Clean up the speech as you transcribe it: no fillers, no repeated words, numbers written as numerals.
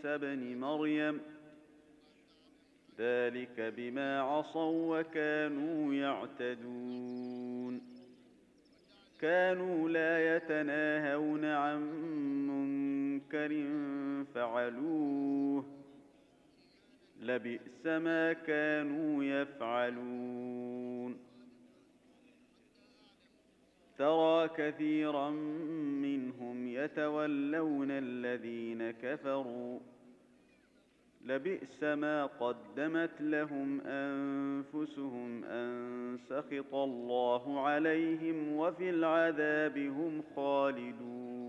عيسى ابن مريم ذلك بما عصوا وكانوا يعتدون كانوا لا يتناهون عن منكر فعلوه لبئس ما كانوا يفعلون ترى كثيرا منهم يتولون الذين كفروا لبئس ما قدمت لهم أنفسهم أن سخط الله عليهم وفي العذاب هم خالدون